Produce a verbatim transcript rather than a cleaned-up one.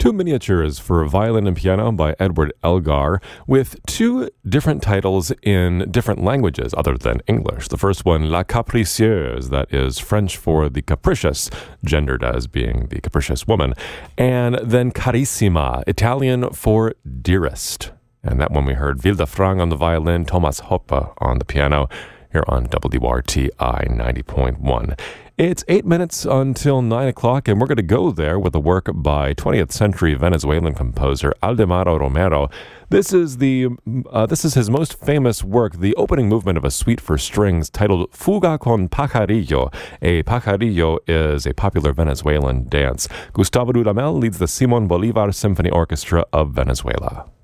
two miniatures for violin and piano by Edward Elgar, with two different titles in different languages other than English. The first one, La Capricieuse, that is French for the capricious, gendered as being the capricious woman, and then Carissima, Italian for dearest. And that one we heard Vildafrang on the violin, Thomas Hoppe on the piano, here on W R T I ninety point one. It's eight minutes until nine o'clock, and we're going to go there with a work by twentieth century Venezuelan composer Aldemaro Romero. This is the uh, this is his most famous work, the opening movement of a suite for strings titled Fuga con Pajarillo. A pajarillo is a popular Venezuelan dance. Gustavo Dudamel leads the Simon Bolivar Symphony Orchestra of Venezuela.